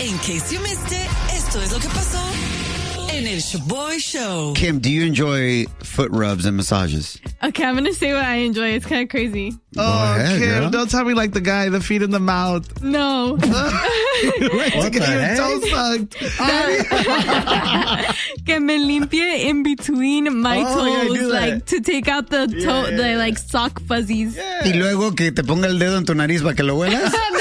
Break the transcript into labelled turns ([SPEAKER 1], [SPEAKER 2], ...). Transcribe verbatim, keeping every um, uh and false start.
[SPEAKER 1] In case you missed it, esto es lo que pasó en el Shaboy Show.
[SPEAKER 2] Kim, do you enjoy foot rubs and massages?
[SPEAKER 3] Okay, I'm going to say what I enjoy. It's kind of crazy.
[SPEAKER 2] Go
[SPEAKER 4] oh,
[SPEAKER 2] ahead,
[SPEAKER 4] Kim,
[SPEAKER 2] girl.
[SPEAKER 4] don't tell me like the guy, the feet in the mouth.
[SPEAKER 3] No.
[SPEAKER 2] What
[SPEAKER 4] to get
[SPEAKER 2] the
[SPEAKER 4] your
[SPEAKER 2] heck?
[SPEAKER 4] toe sucked.
[SPEAKER 3] Que me limpie in between my
[SPEAKER 2] Oh, yeah, I
[SPEAKER 3] toes,
[SPEAKER 2] do that.
[SPEAKER 3] like to take out the toe,
[SPEAKER 2] Yeah, yeah,
[SPEAKER 3] the
[SPEAKER 2] yeah.
[SPEAKER 3] like sock fuzzies.
[SPEAKER 2] Y luego que te ponga el dedo en tu nariz para que lo huelas.